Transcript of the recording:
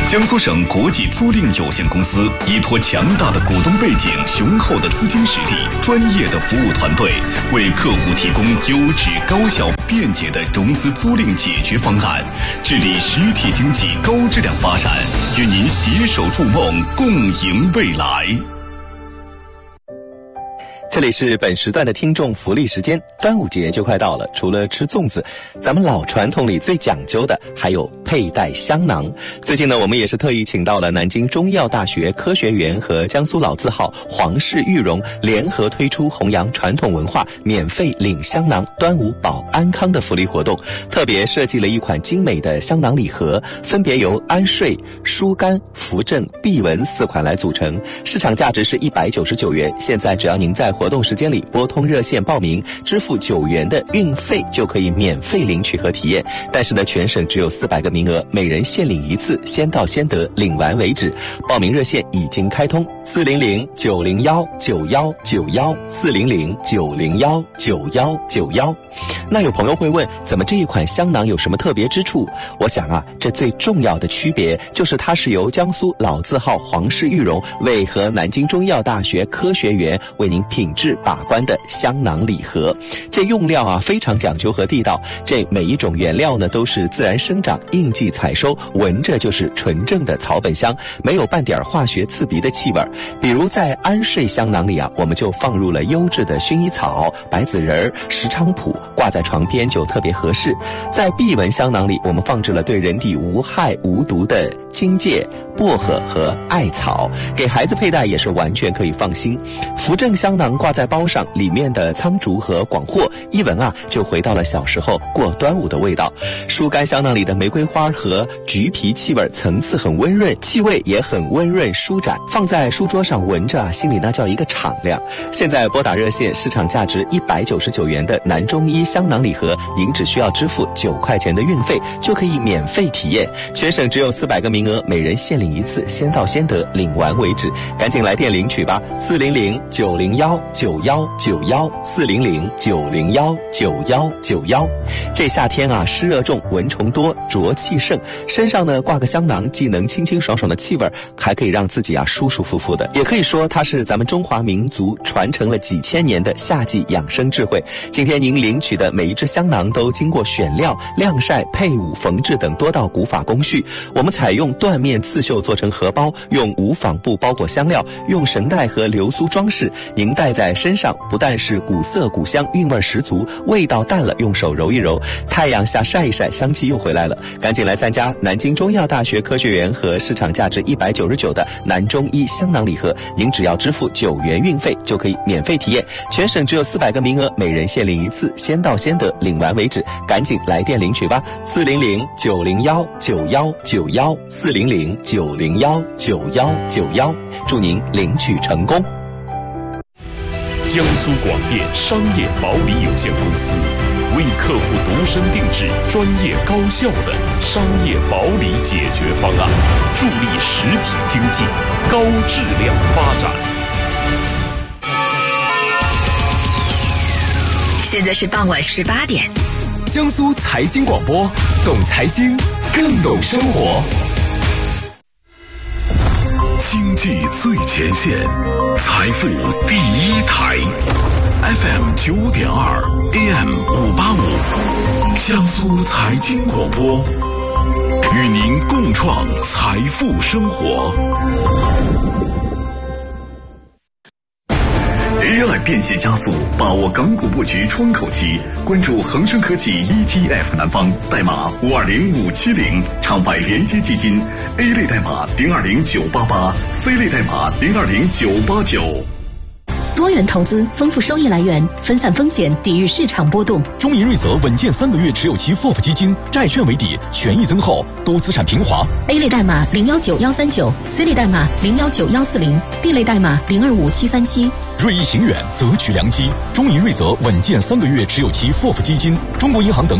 江苏省国际租赁有限公司依托强大的股东背景、雄厚的资金实力、专业的服务团队，为客户提供优质、高效、便捷的融资租赁解决方案，致力实体经济高质量发展，与您携手筑梦，共赢未来。 这里是本时段的听众福利时间，端午节就快到了，除了吃粽子，咱们老传统里最讲究的还有佩戴香囊。最近呢，我们也是特意请到了南京中医药大学科学园和江苏老字号皇氏玉荣联合推出弘扬传统文化、免费领香囊、端午保安康的福利活动，特别设计了一款精美的香囊礼盒，分别由安睡、疏肝、扶正、避蚊4款来组成，市场价值是199元。现在只要您在活动时间里拨通热线报名，支付9元的运费，就可以免费领取和体验。但是呢，全省只有400个名额，每人限领1次，先到先得，领完为止。报名热线已经开通，400-901-9191，400-901-9191。那有朋友会问，怎么这一款香囊有什么特别之处？我想啊，这最重要的区别就是它是由江苏老字号皇氏玉荣为和南京中医药大学科学园为您品质把关的香囊礼盒。这用料啊非常讲究和地道，这每一种原料呢都是自然生长、应季采收，闻着就是纯正的草本香，没有半点化学刺鼻的气味。比如在安睡香囊里啊，我们就放入了优质的薰衣草、白子仁、石菖蒲，挂在床边就特别合适。在避蚊香囊里，我们放置了对人体无害无毒的荆芥、薄荷和艾草，给孩子佩戴也是完全可以放心。扶正香囊挂在包上，里面的苍竹和广藿一闻啊，就回到了小时候过端午的味道。疏肝香囊里的玫瑰花和橘皮气味层次很温润，气味也很温润舒展，放在书桌上闻着啊，心里那叫一个敞亮。现在拨打热线，市场价值199元的南中医香囊礼盒，您只需要支付9块钱的运费，就可以免费体验。全省只有400个名额，每人限领1次，先到先得，领完为止。赶紧来电领取吧，400-901-9191，400-901-9191。这夏天啊，湿热重，蚊虫多，浊气盛，身上呢挂个香囊，既能清清爽爽的气味，还可以让自己啊舒舒服服的。也可以说它是咱们中华民族传承了几千年的夏季养生智慧。今天您领取的每一只香囊都经过选料、晾晒、配伍、缝制等多道古法工序。我们采用缎面刺绣做成荷包，用无纺布包裹香料，用绳带和流苏装饰。您戴在身上，不但是古色古香，韵味十足，味道淡了用手揉一揉，太阳下晒一晒，香气又回来了。赶紧来参加南京中医药大学科学园和市场价值199的南中医香囊礼盒，您只要支付9元运费就可以免费体验。全省只有400个名额，每人限领1次，先到先得，领完为止。赶紧来电领取吧，400-901-9191，400-901-9191，祝您领取成功。 江苏广电商业保理有限公司为客户独身定制专业高效的商业保理解决方案，助力实体经济高质量发展。 现在是傍晚18点， 江苏财经广播，懂财经，更懂生活。 经济最前线，财富第一台 ，FM 9.2 AM 585，江苏财经广播，与您共创财富生活。 AI 变现加速，把握港股布局窗口期，关注恒生科技 ETF 南方代码520570，场外连接基金 A 类代码020988，C 类代码020989。 多元投资，丰富收益来源，分散风险，抵御市场波动。 中银瑞泽稳健3个月持有期 FOF 基金，债券为底，权益增厚，多资产平滑。 A 类代码019139，C 类代码019140，D 类代码025737。 锐意行远，择取良机。中银瑞泽稳健3个月持有期 FOF 基金，中国银行等